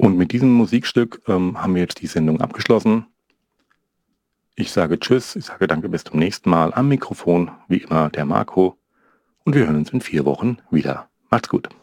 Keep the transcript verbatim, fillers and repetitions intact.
Und mit diesem Musikstück ähm, haben wir jetzt die Sendung abgeschlossen. Ich sage Tschüss, ich sage Danke, bis zum nächsten Mal. Am Mikrofon, wie immer, der Marco. Und wir hören uns in vier Wochen wieder. Macht's gut.